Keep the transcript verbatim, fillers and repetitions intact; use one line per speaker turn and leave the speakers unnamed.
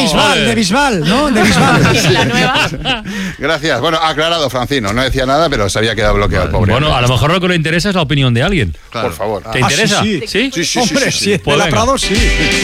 Bisbal, de Bisbal, ¿no? De Bisbal.
La nueva.
Gracias. Bueno, aclarado, Francino. No decía nada, pero se había quedado bloqueado el pobre.
Bueno, a lo mejor lo que le interesa es la opinión de alguien.
Por favor.
¿Te interesa?
sí,
¿Sí?
Sí, sí, sí,
Hombre,
sí, sí.
sí, de
Pues
la
venga.
Prado sí.